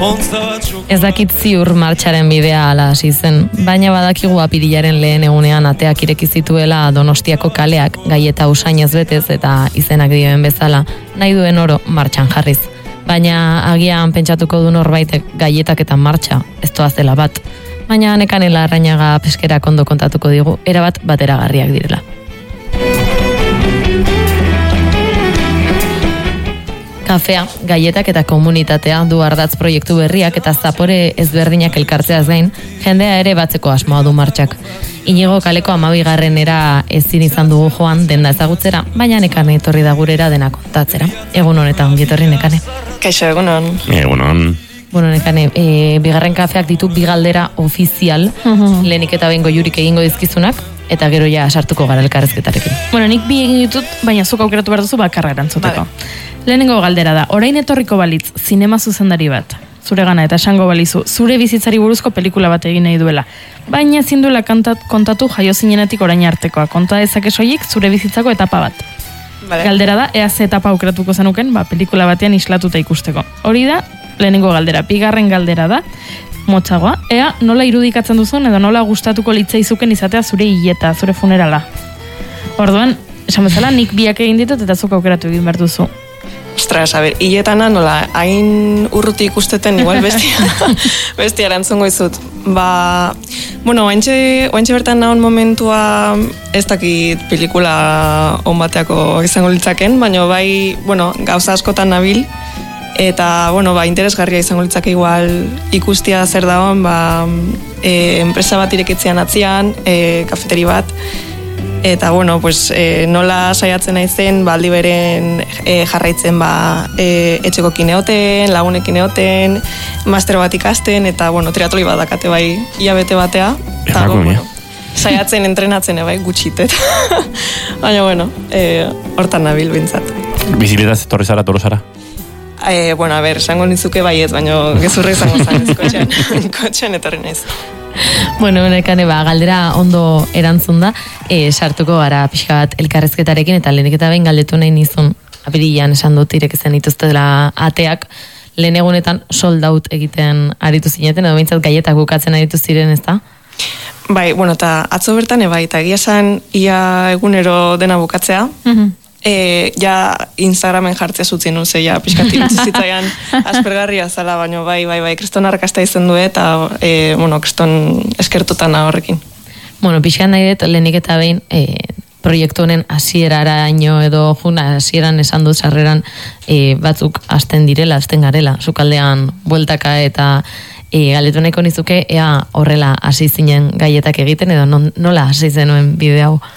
Ez dakit ziur martxaren bidea ala hasi zen, baina badakigu apirilaren lehen egunean ateak ireki zituela Donostiako kaleak gaieta usainez betez eta izenak dioen bezala, nahi duen oro martxan jarriz. Baina agian pentsatuko du norbaitek gaietak eta martxa, ez doazela bat. Baina Nekanela Arrainaga peskerak ondo kontatuko digu, erabat bateragarriak direla. Kafea, gaietak eta komunitatea du ardatz proiektu berriak eta zapore ezberdinak elkartzeaz gain, jendea ere batzeko asmoa du martxak. Inigo kaleko 12. ezin izan dugu joan denda ezagutzera, baina Nekane etorri da gurera dena kontatzera. Egun honetan, ongi etorri Nekane. Kaixo, egunon. Egunon. Bueno, Nekane, bigarren kafeak ditu bi galdera ofizial, lehenik eta behin goiurik egingo dizkizunak, eta gero ja sartuko gara elkarrezketarekin. Bueno, nik bi egin ditut, baina zuk aukeratu behar duzu bakarra erantzuteko. Vale. Lehenengo galdera da, orain etorriko balitz, zinema zuzendari bat, zure gana eta esango balizu, zure bizitzari buruzko pelikula bat egin nahi duela. Baina ezin duela kontatu jaio zinenetik orain artekoa, konta dezake soilik zure bizitzako etapa bat. Vale. Galdera da, ea ze etapa aukeratuko zenuken, pelikula batean islatuta ikusteko. Hori da, lehenengo galdera. Bigarren galdera da, motzagoa, ea nola irudikatzen duzun edo nola gustatuko litzaizuken izatea zure hileta, zure funerala. Orduan, esan bezala, nik biak egin ditut eta zuk aukeratu egin behar duzu. Ostras, a ber, hiletana nola, hain urruti ikusteten igual bestia erantzungo izut. Bueno, oaintxe bertan nahon momentua ez dakit pelikula on bateako izango litzaken, baina bai, bueno, gauza askotan nabil, eta, bueno, interesgarria izango litzake igual ikustia zer dagoen, enpresa bat irekitzean atzian, kafeteri bat, eta, bueno, pues, nola saiatzen naizen, aldi beren jarraitzen etxeko kineoten, lagunekin eoten, master bat ikasten, eta, bueno, triatloi bat dakate bai hilabete batea. Eta, bueno, saiatzen entrenatzen bai gutxitet. Baina, bueno, hortan nabil bintzat. Bizikletaz etorri zara, Tolosara? Bueno, a ber, esango nizuke baiet, baina gezurra izango zanez, kotxean etorri naiz. Bueno, Nekane, galdera ondo erantzun da, sartuko gara pixka bat elkarrezketarekin, eta lehenik eta behin galdetu nahi nizun, apirilean esan dut irekitzen dituzte dela ateak, lehen egunetan sold out egiten aritu zineten, edo behintzat gaietak bukatzen aritu ziren, ez da? Bai, bueno, eta atzo bertan bai, eta egia esan ia egunero dena bukatzea, ja Instagramen jartzea zutzen nuze, ja pixkatik zitzaian aspergarria zala, baina bai, kriston arrakasta izan du eta, bueno, kriston eskertutan horrekin. Bueno, pixkan nahi dut, lehenik eta behin, proiektu honen hasieraraino edo juna hasieran esan dut sarreran batzuk hasten garela, sukaldean bueltaka eta galdetu nahiko nizuke, ea horrela hasi zinen gaietak egiten edo nola hasi zenuen bideo hau?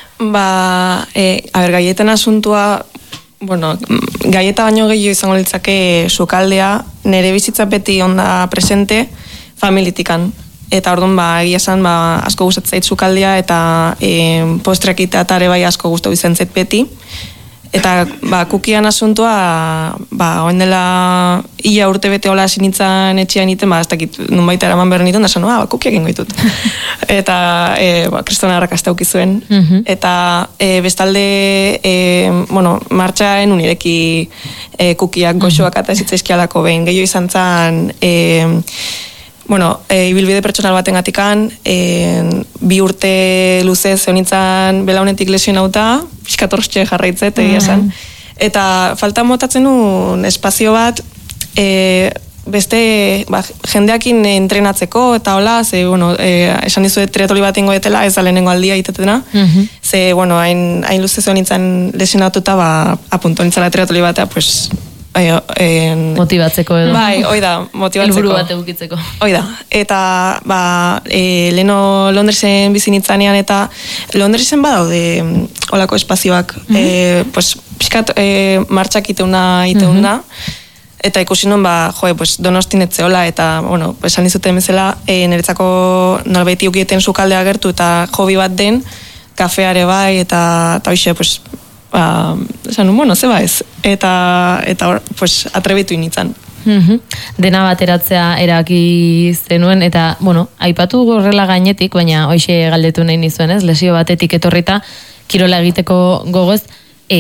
Gaietan asuntua, bueno, gaieta baino gehiago izango litzake sukaldea, nire bizitza beti onda presente, familitikan. Eta orduan, egia esan, asko gustatzen zait sukaldea, eta postreak iteatare bai asko gustatu izan zait beti. Eta, kukian asuntua, oen dela ia urte bete hola sinitzen etxean iten, ez dakit nun baita eraman behar nituen, da esan, kukiak ingo ditut. Eta, kristona arrakasta ukizuen. Eta, bestalde, bueno, martxaen unireki kukiak goxoak eta zitzaizkialako behin. Gehiago izan zan, bueno, ibilbide pertsonal baten gatikan, 2 urte luzez honitzen belaunetik lesionauta, pixkatortxe jarraitzet, egia esan. Eta falta motatzen nuen espazio bat, beste jendeakin entrenatzeko, eta hola, bueno, esan dizuet triatloi bat ingo etela, ez da lehenengo aldia itetena, bueno, hain luzez honitzen lesionatuta, apunto nintzala triatloi batea, pues, motibatzeko edo. Bai, oida, motibatzeko. Helburu bat egukitzeko. Oida, eta leheno Londresen bizinitzanean eta Londresen badaude olako espazioak, pues, pixkat martxak iteuna, eta ikusi non, pues, Donostin etzeola, eta, bueno, esan dizuten bezala, niretzako nolbaiti ukieten sukaldea gertu, eta hobi bat den, kafeare bai, eta hoxe, pues, esan, bueno, zeba ez, eta pues, atrebitu initzan. Dena bateratzea eraki zenuen, eta, bueno, aipatu gorrela gainetik, baina hoxe galdetu nahi nizuen, ez, lesio batetik etorrita, kirola egiteko gogoz,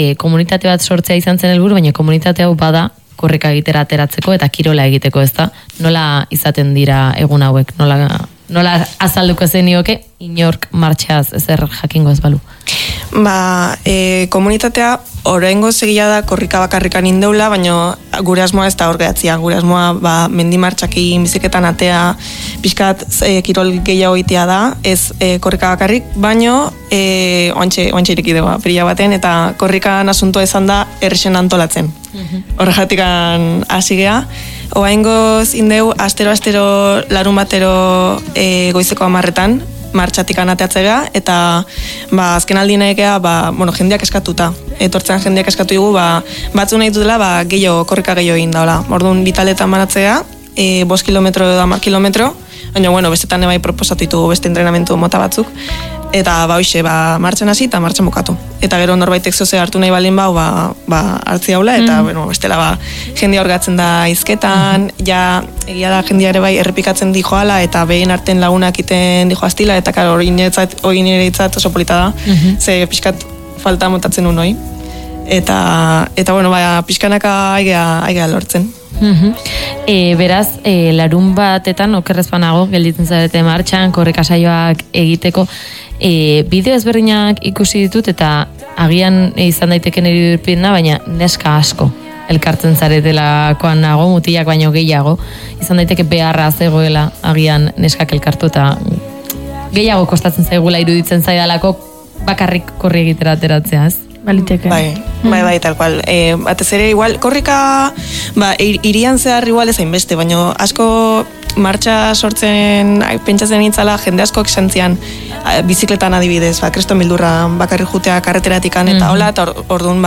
komunitate bat sortzea izan zen helburu, baina komunitate hau bada korrika egitera ateratzeko eta kirola egiteko, ez da? nola izaten dira egun hauek, nola azalduko zenioke inork martxaz ezer jakingo ez balu? Komunitatea oraingo segia da korrika bakarrikan indeula, baina gure asmoa ez da hor gehatzia. Gure asmoa mendi martxakin biziketan atea pixkat kirol gehiago itea da, ez korrika bakarrik, baina oantxe irikidea perila baten, eta korrikan asuntoa izan da errexen antolatzen. Horregatikan hasi gea. Oraingoz indeu astero larun batero goizeko 10:00 martxatik anateatzea, eta azken aldien egea, jendeak eskatuta. Etortzean jendeak eskatu dugu, batzu nahi dutela, gehiago, korrika gehiago egin daula. Orduan, bitaletan banatzea, 5 kilometro edo 10 kilometro, baina, bestetan ebai proposatu ditugu beste entrenamentu mota batzuk, eta hoxe, martxan hasi eta martxan bukatu. Eta gero norbaitek zoze hartu nahi balin hartzi haula, eta bestela jendea orgatzen da izketan, egia da jendea ere bai errepikatzen di joala, eta behin arten lagunak iten di joaztila, eta karo hori nire itzat oso polita da, ze pixkat falta motatzen unoi. Eta pixkanaka aigea lortzen. Beraz, larun batetan okerrezpanago gelditzen zarete martxan, korrika saioak egiteko, bideo ezberdinak ikusi ditut eta agian izan daiteken irudipena, baina neska asko elkartzen zaretelakoan nago, mutilak baino gehiago, izan daiteke beharra zegoela agian neskak elkartu eta gehiago kostatzen zaigula iruditzen zaidalako bakarrik korri egitera ateratzea, ez? Baliteke. Bai, tal cual. Batez ere, igual, korrika, irian zehar igual ezain beste, baina asko martxa sortzen, pentsatzen nintzala, jende asko exantzian, bizikletan adibidez, kreston bildurra bakarrik jutea karreteratikan, eta hola, eta orduan,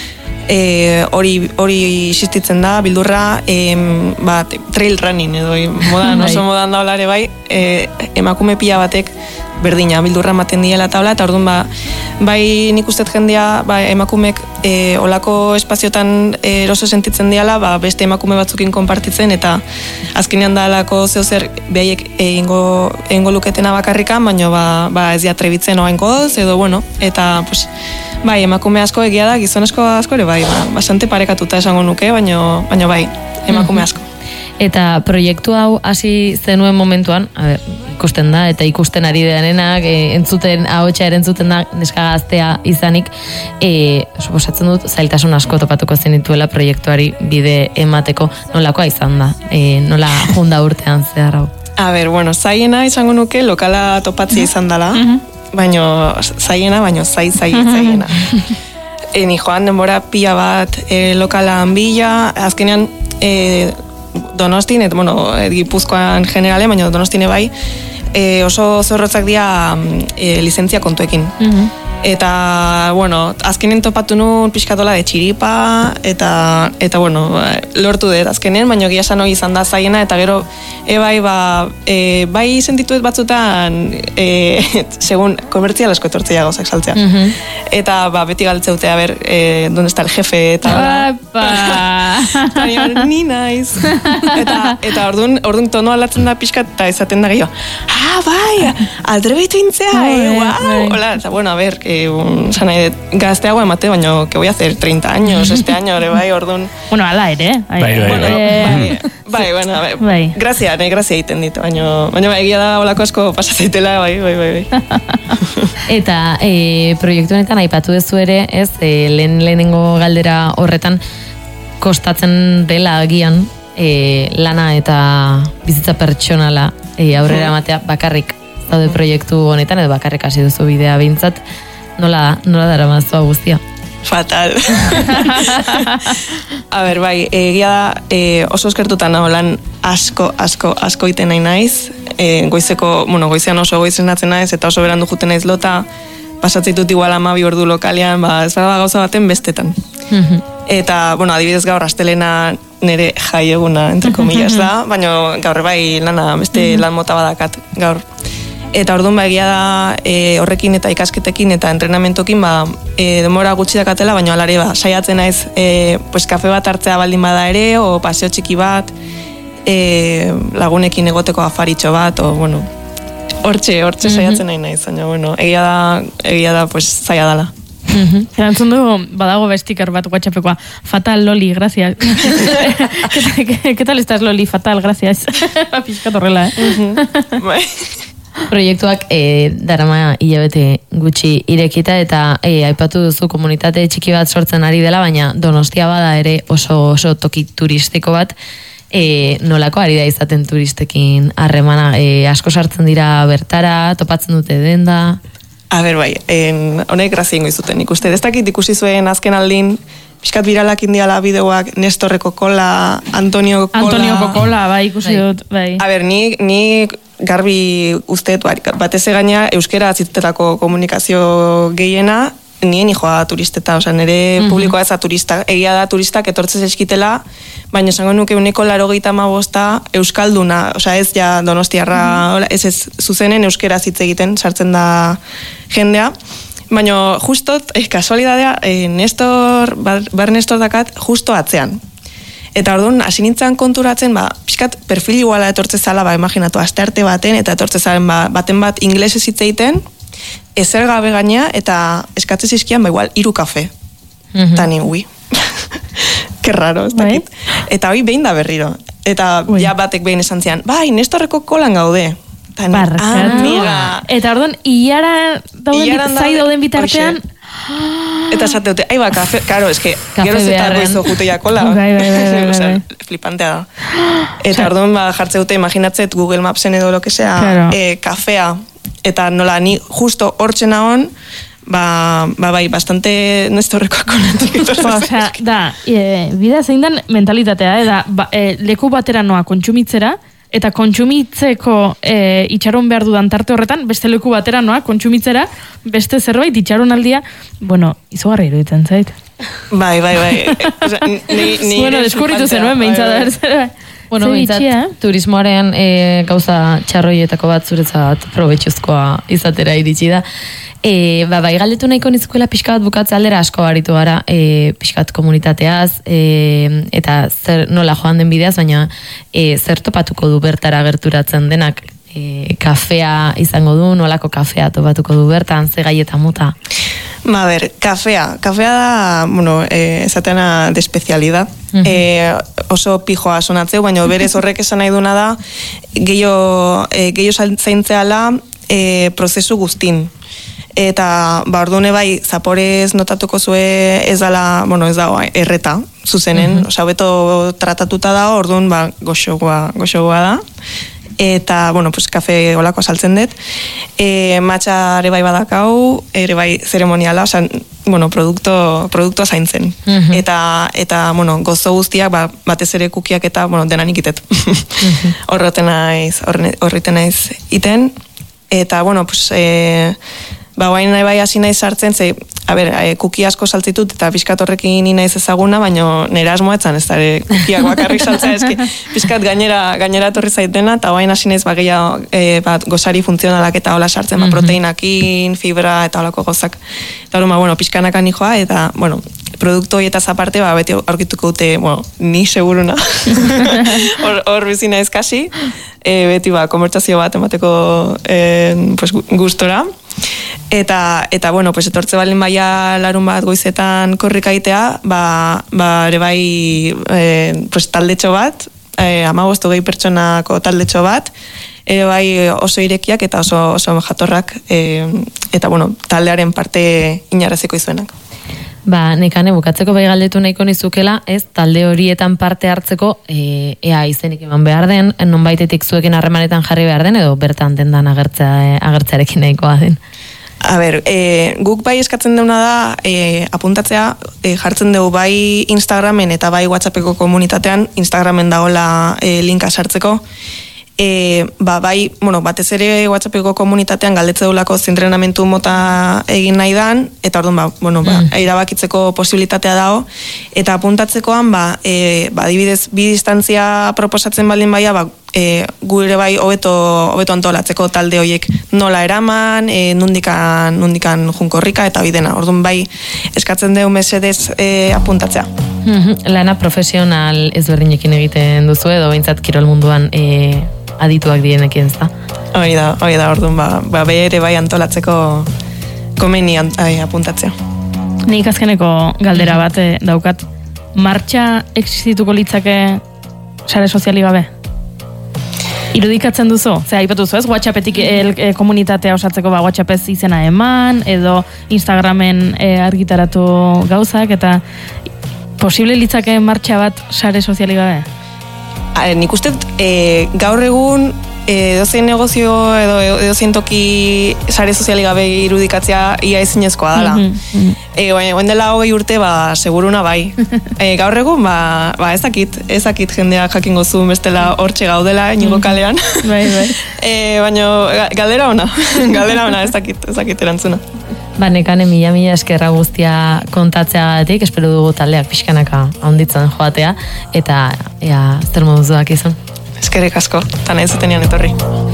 hori existitzen da, bildurra, trail running, edo, oso modan da olare bai, emakume pila batek, berdina, bildurra ematen diela eta hola, eta orduan bai nik ustet jendea emakumek olako espaziotan eroso sentitzen diala, beste emakume batzukin konpartitzen, eta azkenean da alako zeuzer behaiek egingo luketena bakarrikan, baina ez diatrebitzen oainkoz, edo bueno, eta pues, emakume asko egia da, gizon asko ere bastante parekatuta esango nuke, baina bai, emakume asko. Eta proiektu hau hasi zenuen momentuan, ikusten da, eta ikusten ari denenak, ahotsa erentzuten da, neska gaztea izanik, suposatzen dut, zailtasun asko topatuko zenituela proiektuari bide emateko, nolakoa izan da, nola junda urtean zehar hau? Zaiena izango nuke lokala topatzea izan dela, baino zaiena, zaiena. Ni joan denbora pila bat lokalan bila, azkenean Donostin, Gipuzkoan generale, baina Donostine bai, oso zorrotzak dira lizentzia kontuekin. Eta, azkenen topatu nun pixkatola de txiripa, eta lortu dut azkenen, baina gia esan hori izan da zaiena, eta gero, bai sentituet batzutan, segun, komertzial asko etortzea gauzak saltzea. Eta, beti galtzeute, donde está el jefe, eta... Baina, ni naiz. Eta orduan tono alatzen da pixkat, eta izaten da gehiago, bai, aldrebitu intzea, hola, eta, gazteago emate, baina que voy a hacer 30 años este año, bai, orduan. Ala ere. Bai. Grazia egiten dit, baina egia da olako asko pasazeitela, bai. Eta proiektu honetan aipatu dezu ere, ez, lehenengo galdera horretan kostatzen dela agian lana eta bizitza pertsonala aurrera ematea bakarrik zaude proiektu honetan, edo bakarrik hasi duzu bidea behintzat, nola dara mazua guztia? Fatal. Bai, egia da oso eskertutan lan asko iten nahi naiz, goizean oso goizenatzen naiz, eta oso berandu juten naiz lota, pasatzitut igual 12 ordu lokalean, ez bada gauza baten bestetan. Eta, adibidez gaur astelena nire jai eguna, entre comillas da, baina gaur bai lana beste lan mota badakat gaur. Eta orduan egia da horrekin eta ikasketekin eta entrenamentokin denbora gutxi dakatela, baina alare saiatzen naiz kafe bat hartzea baldin bada ere, o paseo txiki bat, lagunekin egoteko afaritxo bat, o hortxe saiatzen nahi naiz, baina egia da zaila dela. Erantzun du, badago bestikar bat WhatsAppekoa. Fatal, Loli, gracias. ¿Qué tal estás, Loli? Fatal, gracias. Pixkat horrela, Bai. Proiektuak darama hilabete gutxi irekita eta aipatu duzu komunitate txiki bat sortzen ari dela, baina Donostia bada ere oso toki turistiko bat. Nolako ari da izaten turistekin harremana, asko sartzen dira bertara, topatzen dute denda? A ber, bai, honek grazia ingo izuten. Ikuste, ez dakit ikusi zuen azken aldin, pixkat viralak indiala bideoak, Nestor Kokola, Antonio Kokola, bai, ikusi dut, bai. A ber, ni garbi usteet, batez gaina euskera atzitetako komunikazio gehiena, nien joa turisteta, oza, nire publikoa ez da turista, egia da turistak etortzez eskitela, baina esango nuke 95% euskalduna, oza, ez ja donostiarra, ez zuzenen euskera hitz egiten, sartzen da jendea, baina justot, kasualidadea, Nestor dakat justo atzean. Eta orduan, hasi nintzen konturatzen, pixkat perfil iguala etortzezala, imaginatu, astearte baten, eta etortzezalen baten bat inglesez hitz egiten, ezer gabe gainea, eta eskatze zizkian, igual, 3 kafe. Eta ni, ui. Que raro, ez dakit. Eta hoi behin da berriro. Eta ja batek behin esan zian, bai, Nestorreko kolan gaude. Barkatu. Eta orduan, ilara dauden bitartean, eta esate dute, aiba, kafe, karo, eske, gero zetako izo juteia kola. Bai. Flipantea da. Eta orduan, jartze dute, imaginatzet Google Mapsen edo lo que sea, kafea, eta nola, ni justo hortxe nahon, bai, bastante Nestorrekoak konatik. Osea, da, bida zein den mentalitatea, leku batera noa kontsumitzera, eta kontsumitzeko itxaron behar dudan tarte horretan, beste leku batera noa kontsumitzera, beste zerbait itxaron aldia, bueno, izugarri iruditzen zait. Bai. Bueno, deskurritu zenuen, behintzat. Bueno, behintzat, turismoaren gauza txarroietako bat zuretzat probetxuzkoa izatera iritsi da. Bai, galdetu nahiko nizkuela pixka bat bukatze aldera asko baritu gara pixkat komunitateaz eta nola joan den bideaz, baina zer topatuko du bertara gerturatzen denak, kafea izango du, nolako kafea topatuko du bertan, ze gai eta mota? Ber, kafea da, bueno, esatena de especialidad. Oso pijoa sonatzeu, baina berez horrek esan nahi duna da, gehiago zaintzeala prozesu guztin. Eta, ordune bai, zaporez notatuko zue ez dala, bueno, ez dago erreta, zuzenen, oza, beto tratatuta da, orduan, goxogoa da. Eta, bueno, pues, kafe olako saltzen dut. Matxa ere bai badakau, ere bai zeremoniala, oza, bueno, produktua zaintzen. Eta, bueno, gozo guztiak, batez ere kukiak eta, bueno, denan ikitet. Horriten naiz iten. Eta, bueno, pues, guain nahi bai hasi naiz sartzen, ze, kuki asko saltzitut eta pixkat horrekin ni naiz ezaguna, baina nera asmoa etzan, ez da, kukiak bakarrik saltzea, eski, pixkat gainera torri zaitena, eta guain hasi naiz gozari funtzionalak eta hola sartzen, proteinakin, fibra eta holako gozak. Eta hori, bueno, pixkanakan nijoa, eta, bueno, produktu horietaz aparte, beti aurkituko dute, bueno, ni seguruna, hor bizina ezkasi, beti konbertsazio bat emateko gustora. Eta bueno, pues etortze balin baia larun bat goizetan korrikaitea, ere bai pues taldetxo bat, 15-20 pertsonako taldetxo bat, ere bai oso irekiak eta oso jatorrak, eta bueno, taldearen parte inarraziko izuenak. Nekane, bukatzeko bai galdetu nahiko nizukela, ez, talde horietan parte hartzeko, ea izenik eman behar den, nonbaitetik zuekin harremanetan jarri behar den, edo bertan dendan agertzearekin nahikoa den. A ber, guk bai eskatzen deuna da, apuntatzea, jartzen dugu bai Instagramen eta bai WhatsAppeko komunitatean, Instagramen dagoela linka sartzeko, bai, bueno, batez ere WhatsAppeko komunitatean galdetze dulako zentrenamentu mota egin nahi dan, eta orduan, bueno, erabakitzeko posibilitatea dago, eta apuntatzekoan, adibidez, bi distantzia proposatzen baldin baia, gure bai hobeto antolatzeko talde horiek nola eraman, nundikan junkorrika eta bidena. Orduan bai eskatzen dugu mesedez apuntatzea. Lana profesional ezberdinekin egiten duzu edo behintzat kirol munduan adituak dienekin, ez da? Hori da, orduan bere bai antolatzeko komeni apuntatzea. Nik azkeneko galdera bat daukat. Martxa existituko litzake sare soziali gabe? Irudikatzen duzu? Aipatu zu, ez? WhatsAppetik komunitatea osatzeko WhatsAppez izena eman, edo Instagramen argitaratu gauzak, eta posible litzake martxa bat sare soziali gabe? Nik uste gaur egun edozein negozio edo edozein toki sare soziali gabe irudikatzea ia ezinezkoa dela. Oen dela 20 urte, seguruna bai. Gaur egun, ez dakit jendeak jakingo zu bestela hortxe gaudela, inigo kalean. Bai. Baina galdera ona, ez dakit erantzuna. Nekane mila eskerra guztia kontatzeagatik, espero dugu taldeak pixkanaka handitzen joatea, eta zer moduzuak izan. Eskerrik asko, eta nahi zutenean etorri.